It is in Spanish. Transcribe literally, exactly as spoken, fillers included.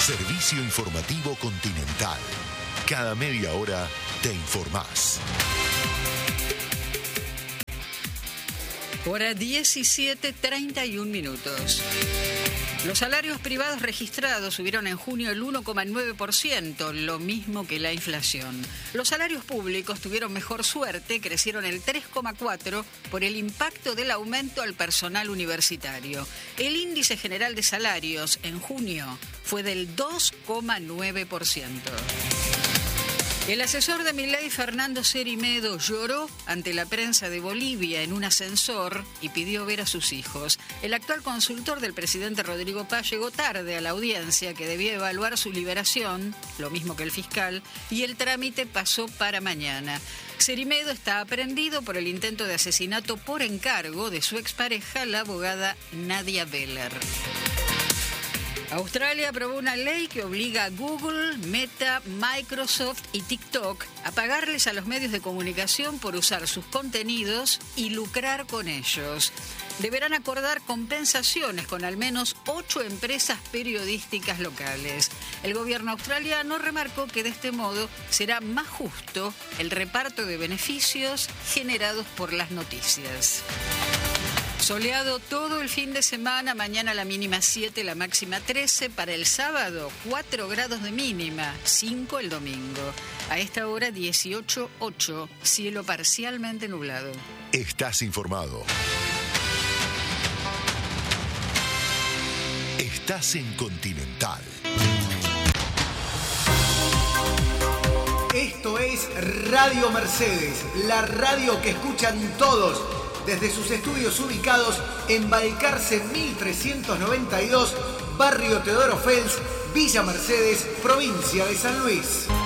Servicio informativo Continental. Cada media hora te informás. Hora diecisiete treinta y un minutos. Los salarios privados registrados subieron en junio el uno coma nueve por ciento, lo mismo que la inflación. Los salarios públicos tuvieron mejor suerte, crecieron el tres coma cuatro por ciento por el impacto del aumento al personal universitario. El índice general de salarios en junio fue del dos coma nueve por ciento. El asesor de Milei, Fernando Cerimedo, lloró ante la prensa de Bolivia en un ascensor y pidió ver a sus hijos. El actual consultor del presidente Rodrigo Paz llegó tarde a la audiencia que debía evaluar su liberación, lo mismo que el fiscal, y el trámite pasó para mañana. Cerimedo está aprehendido por el intento de asesinato por encargo de su expareja, la abogada Nadia Beller. Australia aprobó una ley que obliga a Google, Meta, Microsoft y TikTok a pagarles a los medios de comunicación por usar sus contenidos y lucrar con ellos. Deberán acordar compensaciones con al menos ocho empresas periodísticas locales. El gobierno australiano remarcó que de este modo será más justo el reparto de beneficios generados por las noticias. Soleado todo el fin de semana, mañana la mínima siete, la máxima trece, para el sábado cuatro grados de mínima, cinco el domingo. A esta hora dieciocho coma ocho, cielo parcialmente nublado. Estás informado. Estás en Continental. Esto es Radio Mercedes, la radio que escuchan todos, desde sus estudios ubicados en Balcarce mil trescientos noventa y dos, Barrio Teodoro Fels, Villa Mercedes, provincia de San Luis.